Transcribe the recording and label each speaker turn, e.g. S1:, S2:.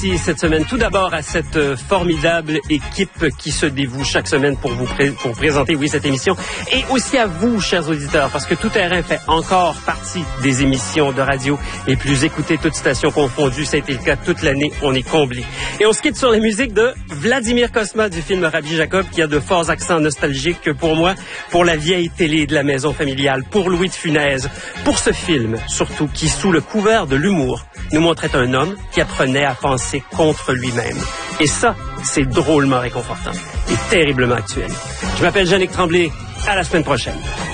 S1: Cette semaine, tout d'abord à cette formidable équipe qui se dévoue chaque semaine pour présenter, cette émission, et aussi à vous, chers auditeurs, parce que Tout Terrain fait encore partie des émissions de radio les plus écoutées, toutes stations confondues. Ça a été le cas toute l'année, on est comblés. Et on se quitte sur la musique de Vladimir Cosma du film Rabbi Jacob, qui a de forts accents nostalgiques pour moi, pour la vieille télé de la maison familiale, pour Louis de Funès, pour ce film, surtout, qui, sous le couvert de l'humour, nous montrait un homme qui apprenait à penser contre lui-même. Et ça, c'est drôlement réconfortant et terriblement actuel. Je m'appelle Jeannick Tremblay. À la semaine prochaine.